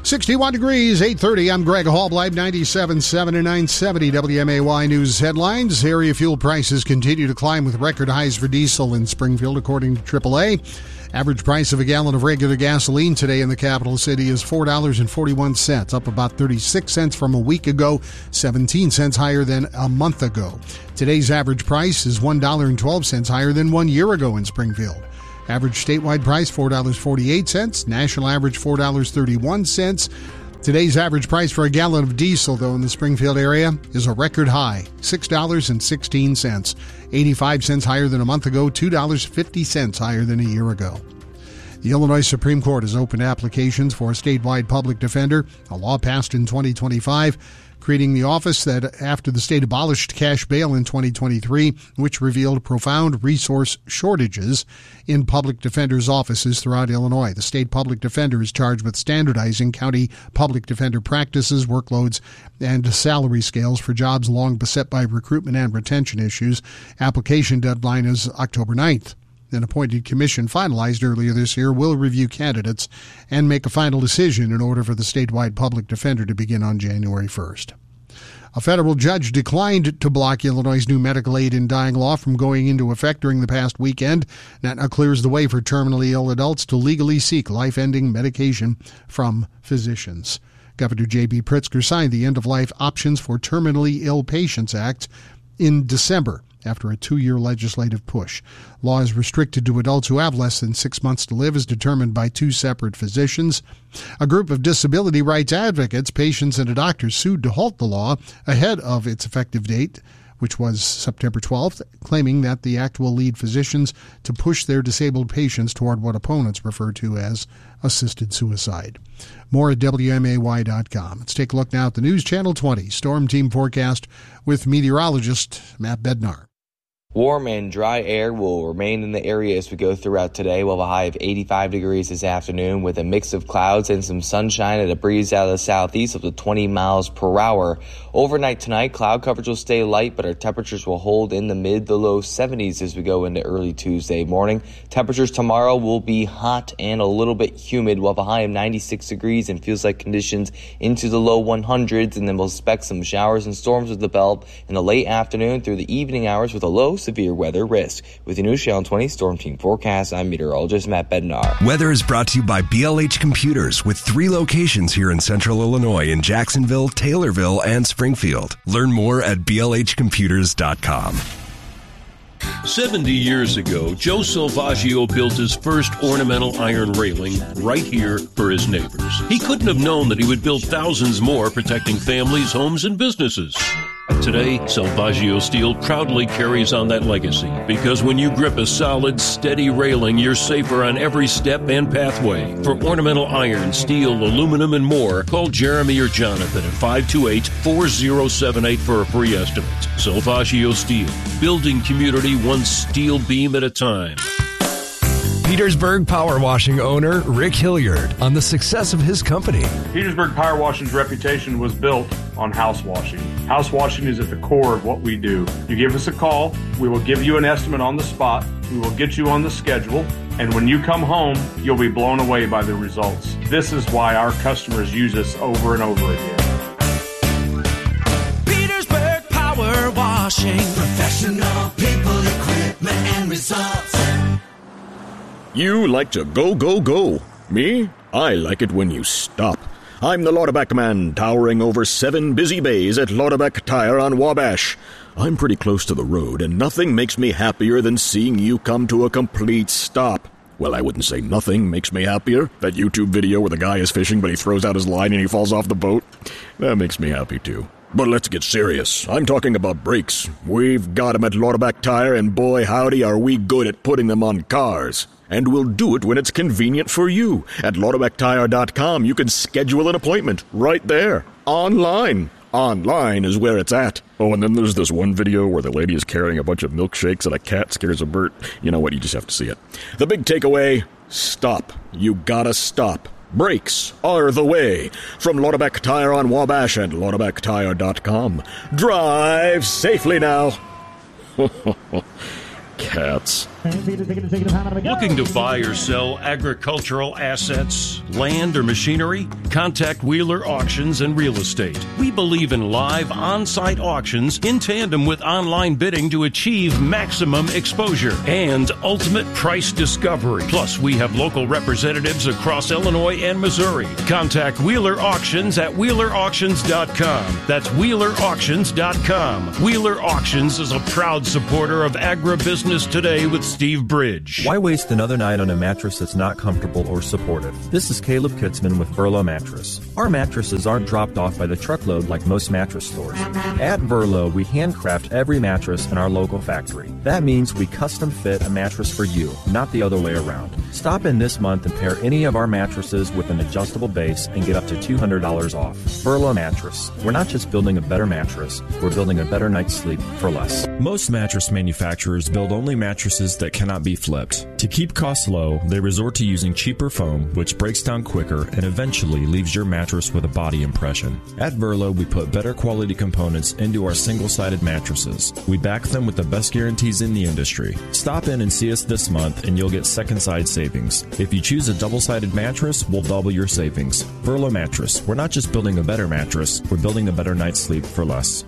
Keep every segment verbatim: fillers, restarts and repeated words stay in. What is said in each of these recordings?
sixty-one degrees, eight thirty. I'm Greg Hallbleib, ninety-seven point seven and nine seventy W M A Y News headlines. Area fuel prices continue to climb with record highs for diesel in Springfield, according to triple A. Average price of a gallon of regular gasoline today in the capital city is four dollars and forty-one cents, up about thirty-six cents from a week ago, seventeen cents higher than a month ago. Today's average price is one dollar and twelve cents higher than one year ago in Springfield. Average statewide price, four dollars and forty-eight cents. National average, four dollars and thirty-one cents. Today's average price for a gallon of diesel, though, in the Springfield area is a record high, six dollars and sixteen cents. eighty-five cents higher than a month ago, two dollars and fifty cents higher than a year ago. The Illinois Supreme Court has opened applications for a statewide public defender, a law passed in twenty twenty-five, creating the office that after the state abolished cash bail in twenty twenty-three, which revealed profound resource shortages in public defenders' offices throughout Illinois. The state public defender is charged with standardizing county public defender practices, workloads, and salary scales for jobs long beset by recruitment and retention issues. Application deadline is October ninth. An appointed commission finalized earlier this year will review candidates and make a final decision in order for the statewide public defender to begin on January first. A federal judge declined to block Illinois' new medical aid in dying law from going into effect during the past weekend. That now clears the way for terminally ill adults to legally seek life-ending medication from physicians. Governor J B. Pritzker signed the End-of-Life Options for Terminally Ill Patients Act in December, after a two-year legislative push. Law is restricted to adults who have less than six months to live, as determined by two separate physicians. A group of disability rights advocates, patients, and doctors sued to halt the law ahead of its effective date, which was September twelfth, claiming that the act will lead physicians to push their disabled patients toward what opponents refer to as assisted suicide. More at W M A Y dot com. Let's take a look now at the News Channel twenty Storm Team forecast with meteorologist Matt Bednar. Warm and dry air will remain in the area as we go throughout today. We'll have a high of eighty-five degrees this afternoon with a mix of clouds and some sunshine and a breeze out of the southeast up to twenty miles per hour. Overnight tonight, cloud coverage will stay light, but our temperatures will hold in the mid to low seventies as we go into early Tuesday morning. Temperatures tomorrow will be hot and a little bit humid. We'll have a high of ninety-six degrees and feels like conditions into the low hundreds, and then we'll expect some showers and storms with the belt in the late afternoon through the evening hours with a low severe weather risk. With the News Channel twenty Storm Team forecast, I'm meteorologist Matt Bednar. Weather is brought to you by B L H Computers, with three locations here in Central Illinois in Jacksonville, Taylorville, and Springfield. Learn more at B L H computers dot com. seventy years ago, Joe Salvaggio built his first ornamental iron railing right here for his neighbors. He couldn't have known that he would build thousands more, protecting families, homes, and businesses. Today, Salvaggio Steel proudly carries on that legacy, because when you grip a solid, steady railing, you're safer on every step and pathway. For ornamental iron, steel, aluminum, and more, call Jeremy or Jonathan at five two eight, four zero seven eight for a free estimate. Salvaggio Steel, building community one steel beam at a time. Petersburg Power Washing owner Rick Hilliard on the success of his company. Petersburg Power Washing's reputation was built on house washing. House washing is at the core of what we do. You give us a call, we will give you an estimate on the spot, we will get you on the schedule, and when you come home, you'll be blown away by the results. This is why our customers use us over and over again. Petersburg Power Washing. Professional people, equipment, and results. You like to go, go, go. Me? I like it when you stop. I'm the Lauterback man, towering over seven busy bays at Lauterback Tire on Wabash. I'm pretty close to the road, and nothing makes me happier than seeing you come to a complete stop. Well, I wouldn't say nothing makes me happier. That YouTube video where the guy is fishing, but he throws out his line and he falls off the boat. That makes me happy, too. But let's get serious. I'm talking about brakes. We've got them at Lauterback Tire, and boy, howdy, are we good at putting them on cars. And we'll do it when it's convenient for you. At Lauterback Tire dot com, you can schedule an appointment right there, online. Online is where it's at. Oh, and then there's this one video where the lady is carrying a bunch of milkshakes and a cat scares a bird. You know what? You just have to see it. The big takeaway, stop. You gotta stop. Brakes are the way. From Lauterback Tire on Wabash and Lauterback Tire dot com. Drive safely now. Cats. Looking to buy or sell agricultural assets, land, or machinery? Contact Wheeler Auctions and Real Estate. We believe in live on-site auctions in tandem with online bidding to achieve maximum exposure and ultimate price discovery. Plus, we have local representatives across Illinois and Missouri. Contact Wheeler Auctions at wheeler auctions dot com. That's wheeler auctions dot com. Wheeler Auctions is a proud supporter of agribusiness today with Steve Bridge. Why waste another night on a mattress that's not comfortable or supportive? This is Caleb Kitzman with Verlo Mattress. Our mattresses aren't dropped off by the truckload like most mattress stores. At Verlo, we handcraft every mattress in our local factory. That means we custom fit a mattress for you, not the other way around. Stop in this month and pair any of our mattresses with an adjustable base and get up to two hundred dollars off. Verlo Mattress. We're not just building a better mattress, we're building a better night's sleep for less. Most mattress manufacturers build only mattresses that cannot be flipped. To keep costs low, they resort to using cheaper foam, which breaks down quicker and eventually leaves your mattress with a body impression. At Verlo, we put better quality components into our single-sided mattresses. We back them with the best guarantees in the industry. Stop in and see us this month and you'll get second side savings. If you choose a double-sided mattress, we'll double your savings. Verlo Mattress. We're not just building a better mattress, we're building a better night's sleep for less.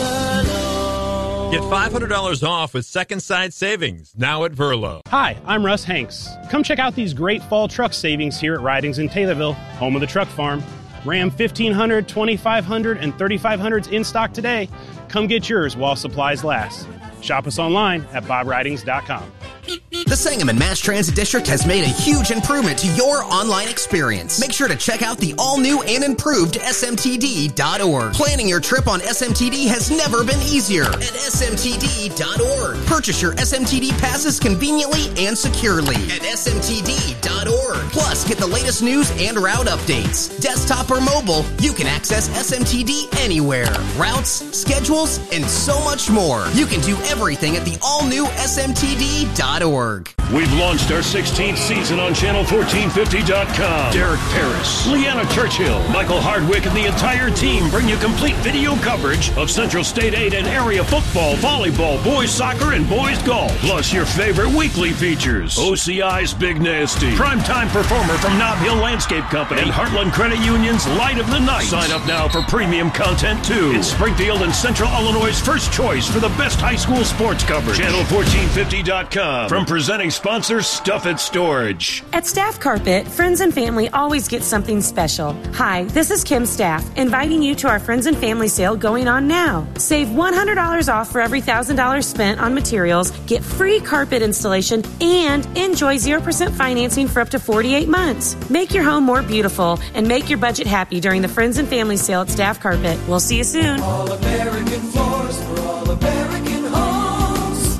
Get five hundred dollars off with Second Side Savings, now at Verlo. Hi, I'm Russ Hanks. Come check out these great fall truck savings here at Ridings in Taylorville, home of the truck farm. Ram fifteen hundred, twenty-five hundred, and thirty-five hundreds in stock today. Come get yours while supplies last. Shop us online at bob ridings dot com. The Sangamon Mass Transit District has made a huge improvement to your online experience. Make sure to check out the all-new and improved S M T D dot org. Planning your trip on S M T D has never been easier at S M T D dot org. Purchase your S M T D passes conveniently and securely at S M T D dot org. Plus, get the latest news and route updates. Desktop or mobile, you can access S M T D anywhere. Routes, schedules, and so much more. You can do everything at the all-new S M T D dot org. We've launched our sixteenth season on channel fourteen fifty dot com. Derek Paris, Leanna Churchill, Michael Hardwick, and the entire team bring you complete video coverage of Central State eight and area football, volleyball, boys soccer, and boys golf. Plus your favorite weekly features. O C I's Big Nasty, primetime performer from Nob Hill Landscape Company, and Heartland Credit Union's Light of the Night. Sign up now for premium content too. It's Springfield and Central Illinois' first choice for the best high school sports coverage. channel fourteen fifty dot com. From presenting sponsor Stuff It Storage. At Staff Carpet, friends and family always get something special. Hi, this is Kim Staff, inviting you to our Friends and Family sale going on now. Save one hundred dollars off for every one thousand dollars spent on materials, get free carpet installation, and enjoy zero percent financing for up to forty-eight months. Make your home more beautiful and make your budget happy during the Friends and Family sale at Staff Carpet. We'll see you soon. All American floors for all American homes.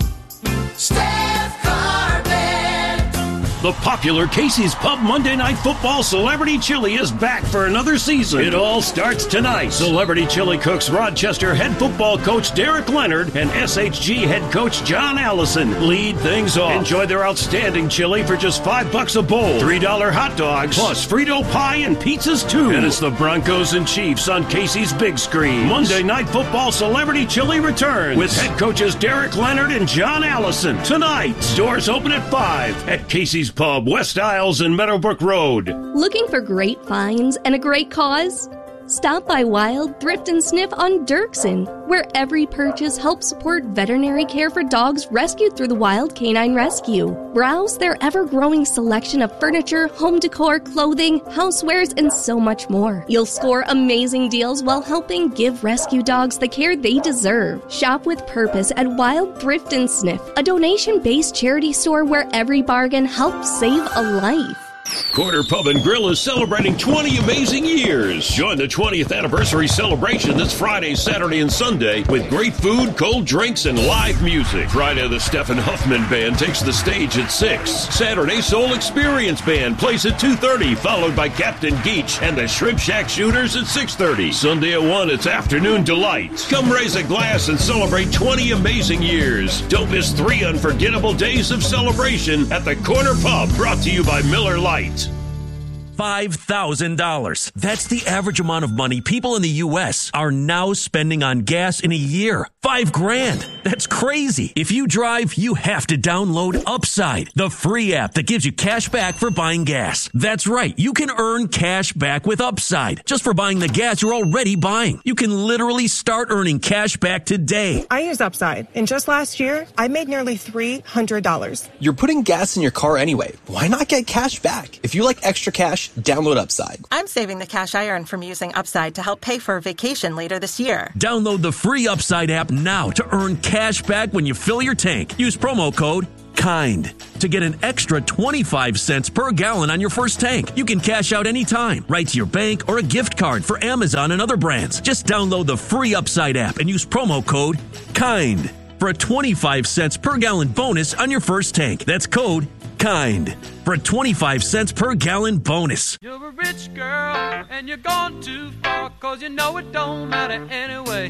Staff Carpet. The popular Casey's Pub Monday Night Football Celebrity Chili is back for another season. It all starts tonight. Celebrity Chili cooks Rochester head football coach Derek Leonard and S H G head coach John Allison lead things off. Enjoy their outstanding chili for just five bucks a bowl. three dollar hot dogs, plus Frito pie and pizzas too. And it's the Broncos and Chiefs on Casey's big screen. Monday Night Football Celebrity Chili returns with head coaches Derek Leonard and John Allison tonight. Doors open at five at Casey's Pub, West Isles and Meadowbrook Road. Looking for great finds and a great cause? Stop by Wild Thrift and Sniff on Dirksen, where every purchase helps support veterinary care for dogs rescued through the Wild Canine Rescue. Browse their ever-growing selection of furniture, home decor, clothing, housewares, and so much more. You'll score amazing deals while helping give rescue dogs the care they deserve. Shop with purpose at Wild Thrift and Sniff, a donation-based charity store where every bargain helps save a life. Corner Pub and Grill is celebrating twenty amazing years. Join the twentieth anniversary celebration this Friday, Saturday, and Sunday with great food, cold drinks, and live music. Friday, the Stephen Huffman Band takes the stage at six. Saturday, Soul Experience Band plays at two thirty, followed by Captain Geach and the Shrimp Shack Shooters at six thirty. Sunday at one, it's Afternoon Delight. Come raise a glass and celebrate twenty amazing years. Don't miss three unforgettable days of celebration at the Corner Pub, brought to you by Miller Lite. five thousand dollars. That's the average amount of money people in the U S are now spending on gas in a year. Five grand. That's crazy. If you drive, you have to download Upside, the free app that gives you cash back for buying gas. That's right. You can earn cash back with Upside just for buying the gas you're already buying. You can literally start earning cash back today. I use Upside, and just last year, I made nearly three hundred dollars. You're putting gas in your car anyway. Why not get cash back? If you like extra cash, download Upside. I'm saving the cash I earn from using Upside to help pay for a vacation later this year. Download the free Upside app now to earn cash back when you fill your tank. Use promo code KIND to get an extra twenty-five cents per gallon on your first tank. You can cash out anytime, right to your bank or a gift card for Amazon and other brands. Just download the free Upside app and use promo code KIND for a twenty-five cents per gallon bonus on your first tank. That's code KIND for a twenty-five cents per gallon bonus. You're a rich girl and you're gone too far, cause you know it don't matter anyway.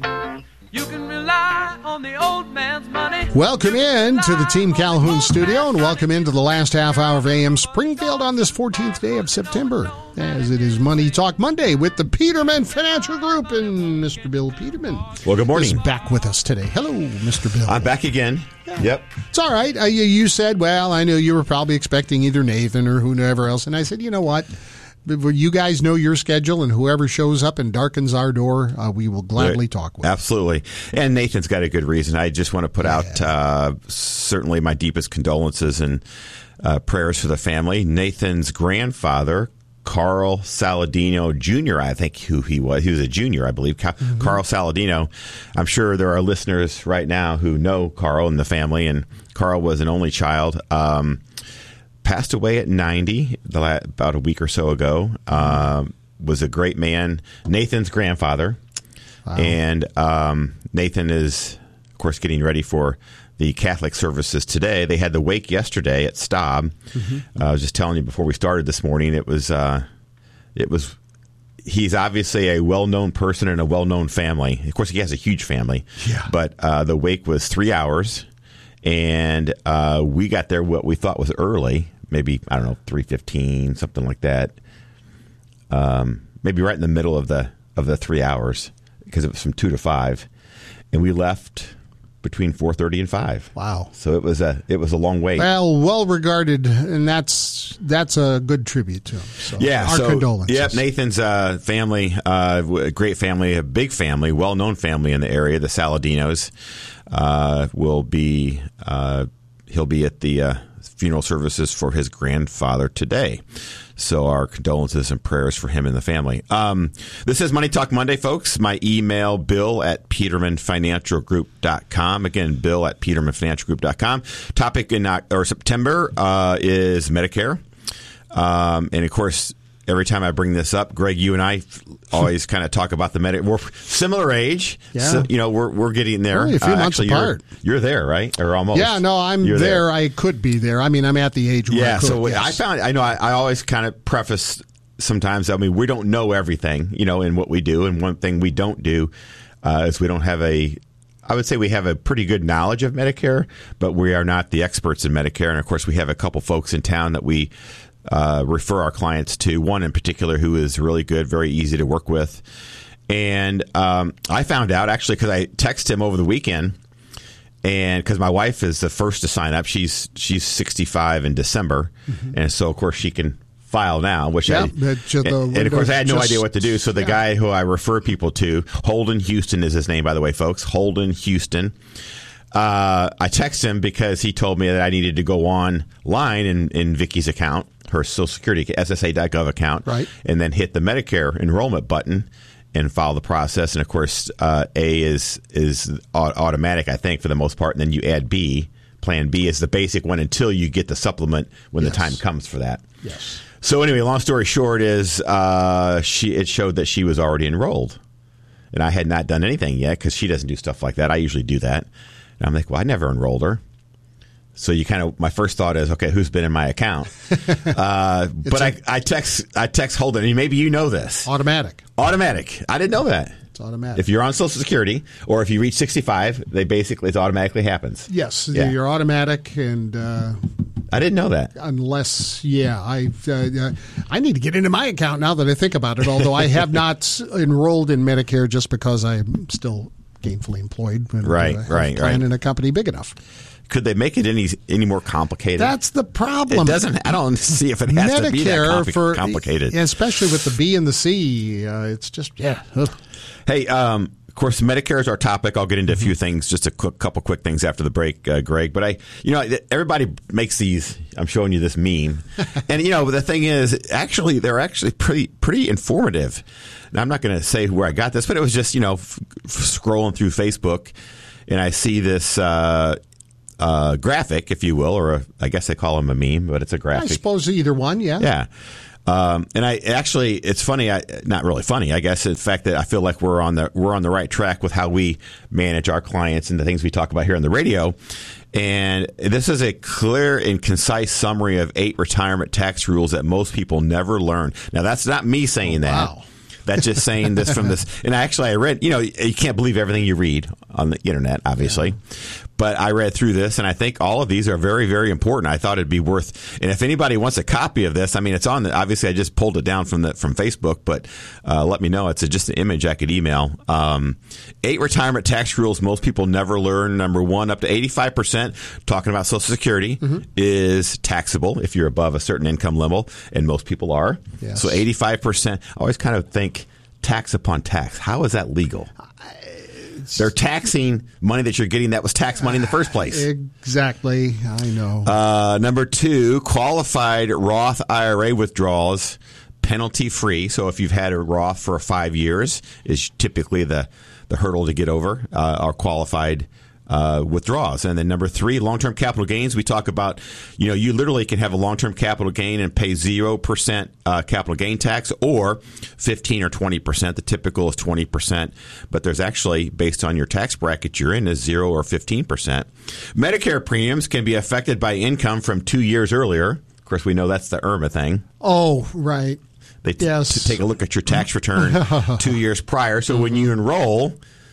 You can rely on the old man's money. Welcome in to the Team Calhoun studio, and welcome into the last half hour of A M Springfield on this fourteenth day of September, as it is Money Talk Monday with the Peterman Financial Group and Mister Bill Peterman. Well, good morning. Is back with us today. Hello, Mister Bill. I'm back again. Yeah. Yep. It's all right. Uh, you, you said, well, I know you were probably expecting either Nathan or whoever else, and I said, you know what? You guys know your schedule, and whoever shows up and darkens our door, uh, we will gladly right. talk with. Absolutely. And Nathan's got a good reason. I just want to put yeah. out uh, certainly my deepest condolences and uh, prayers for the family. Nathan's grandfather, Carl Saladino Junior, I think who he was. He was a junior, I believe. Mm-hmm. Carl Saladino. I'm sure there are listeners right now who know Carl and the family, and Carl was an only child. Um Passed away at ninety about a week or so ago. Uh, was a great man. Nathan's grandfather. Wow. And um, Nathan is, of course, getting ready for the Catholic services today. They had the wake yesterday at Staub. Mm-hmm. Uh, I was just telling you before we started this morning, it was, uh, it was, he's obviously a well-known person in a well-known family. Of course, he has a huge family. Yeah. But uh, the wake was three hours. And uh, we got there what we thought was early. Maybe, I don't know, three fifteen, something like that. Um, maybe right in the middle of the of the three hours, because it was from two to five, and we left between four thirty and five. Wow! So it was a it was a long wait. Well, well regarded, and that's that's a good tribute to him. So yeah, our so, condolences. Yep, Nathan's uh, family, uh, a great family, a big family, well known family in the area. The Saladinos uh, will be uh, he'll be at the Uh, funeral services for his grandfather today. So our condolences and prayers for him and the family. Um, this is Money Talk Monday, folks. My email, bill at peterman financial group dot com. Again, bill at peterman financial group dot com. Topic in or September uh, is Medicare. Um, and, of course, every time I bring this up, Greg, you and I always kind of talk about the Medicare. We're similar age. Yeah. So, you know, we're we're getting there. Only a few uh, months actually, apart. You're, you're there, right? Or almost. Yeah, no, I'm there. there. I could be there. I mean, I'm at the age where yeah, I could. so yes. I found, I know, I, I always kind of preface sometimes, I mean, we don't know everything, you know, in what we do. And one thing we don't do uh, is we don't have a, I would say we have a pretty good knowledge of Medicare, but we are not the experts in Medicare. And, of course, we have a couple folks in town that we Uh, refer our clients to, one in particular who is really good, very easy to work with. And um, I found out, actually, because I texted him over the weekend, and because my wife is the first to sign up. She's she's sixty-five in December, mm-hmm. and so, of course, she can file now. Which yeah, I, and, and, of course, I had no just, idea what to do. So the yeah. guy who I refer people to, Holden Houston is his name, by the way, folks. Holden Houston. Uh, I texted him because he told me that I needed to go online in, in Vicky's account, her Social Security S S A dot gov account, right. and then hit the Medicare enrollment button and follow the process. And, of course, uh, A is is automatic, I think, for the most part, and then you add B. Plan B is the basic one until you get the supplement when yes. the time comes for that. Yes. So, anyway, long story short is uh, she it showed that she was already enrolled. And I had not done anything yet because she doesn't do stuff like that. I usually do that. And I'm like, well, I never enrolled her. So you kind of, my first thought is, okay, who's been in my account? uh, but a, I, I text, I text Holden, and maybe you know this. Automatic. Automatic. I didn't know that. It's automatic. If you're on Social Security or if you reach sixty-five, they basically, it automatically happens. Yes, yeah. you're automatic, and uh, I didn't know that. Unless, yeah, I uh, I need to get into my account now that I think about it. Although I have not enrolled in Medicare just because I'm still gainfully employed and right, uh, have right, a plan right. in a company big enough. Could they make it any any more complicated? That's the problem. It doesn't. I don't see if it has Medicare to be that compli- for, complicated. Especially with the B and the C, uh, it's just yeah. Ugh. Hey, um, of course, Medicare is our topic. I'll get into a few things, just a quick, couple quick things after the break, uh, Greg. But I, you know, everybody makes these. I'm showing you this meme, and you know, the thing is, actually, they're actually pretty pretty informative. Now, I'm not going to say where I got this, but it was just you know f- f- scrolling through Facebook, and I see this. Uh, Uh, graphic, if you will, or a, I guess they call them a meme, but it's a graphic. I suppose either one, yeah. Yeah. Um, and I actually, it's funny, I, not really funny, I guess, in fact that I feel like we're on the we're on the right track with how we manage our clients and the things we talk about here on the radio. And this is a clear and concise summary of eight retirement tax rules that most people never learn. Now, that's not me saying oh, that. Wow. That's just saying this from this. And actually, I read, you know, you can't believe everything you read on the internet, obviously. Yeah. But I read through this, and I think all of these are very, very important. I thought it'd be worth, and if anybody wants a copy of this, I mean, it's on the, obviously I just pulled it down from the, from Facebook, but uh, let me know. It's a, just an image I could email. Um, eight retirement tax rules most people never learn. Number one, up to eighty-five percent, talking about Social Security, mm-hmm. is taxable if you're above a certain income level, and most people are. Yes. So eighty-five percent, I always kind of think tax upon tax. How is that legal? They're taxing money that you're getting that was tax money in the first place. Exactly. I know. Uh, number two, qualified Roth I R A withdrawals, penalty free. So if you've had a Roth for five years, is typically the, the hurdle to get over, uh, are qualified Uh, withdrawals. And then number three, long-term capital gains. We talk about, you know, you literally can have a long-term capital gain and pay zero percent uh, capital gain tax, or fifteen or twenty percent. The typical is twenty percent. But there's actually, based on your tax bracket you're in, is zero or fifteen percent. Medicare premiums can be affected by income from two years earlier. Of course, we know that's the I R M A thing. Oh, right. They t- yes. to take a look at your tax return two years prior. So when you enroll,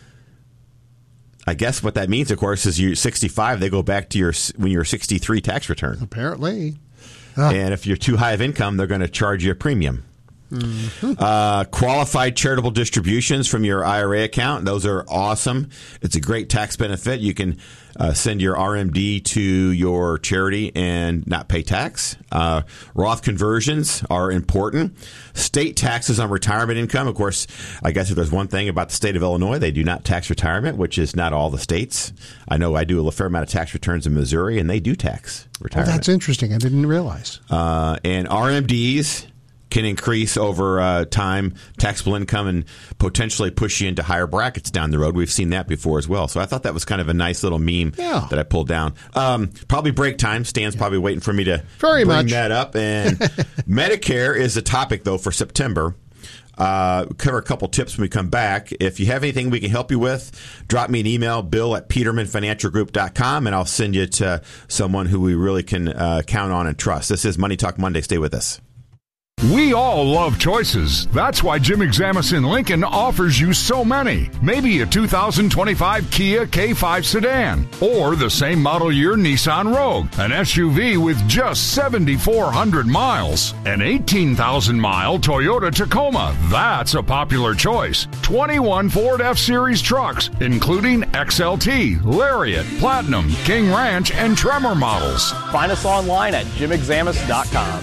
I guess what that means, of course, is you're sixty-five. They go back to your when you're sixty-three tax return. Apparently. Ah. And if you're too high of income, they're going to charge you a premium. Mm-hmm. Uh, qualified charitable distributions from your I R A account. Those are awesome. It's a great tax benefit. You can uh, send your R M D to your charity and not pay tax. Uh, Roth conversions are important. State taxes on retirement income. Of course, I guess if there's one thing about the state of Illinois, they do not tax retirement, which is not all the states. I know I do a fair amount of tax returns in Missouri, and they do tax retirement. Oh, that's interesting. I didn't realize. Uh, and R M Ds can increase over uh, time, taxable income, and potentially push you into higher brackets down the road. We've seen that before as well. So I thought that was kind of a nice little meme yeah. that I pulled down. Um, probably break time. Stan's yeah. probably waiting for me to Very bring much. that up. And Medicare is a topic, though, for September. Uh, cover a couple tips when we come back. If you have anything we can help you with, drop me an email, bill at peterman financial group dot com, and I'll send you to someone who we really can uh, count on and trust. This is Money Talk Monday. Stay with us. We all love choices. That's why Jim Examison Lincoln offers you so many. Maybe a two thousand twenty-five Kia K five sedan, or the same model year Nissan Rogue, an S U V with just seven thousand four hundred miles. An eighteen thousand mile Toyota Tacoma. That's a popular choice. twenty-one Ford F-Series trucks, including X L T, Lariat, Platinum, King Ranch, and Tremor models. Find us online at jim examus dot com.